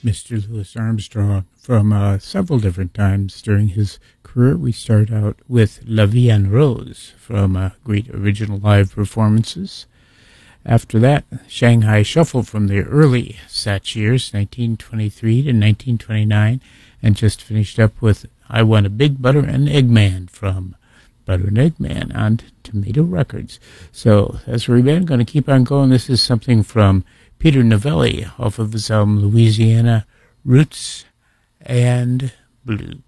Mr. Louis Armstrong from several different times during his career. We start out with La Vie en Rose from great original live performances. After that, Shanghai Shuffle from the early Satch years, 1923 to 1929, and just finished up with I Want a Big Butter and Egg Man from Butter and Egg Man on Tomato Records. So as we're going to keep on going, this is something from Peter Novelli off of his album Louisiana Roots and Blues.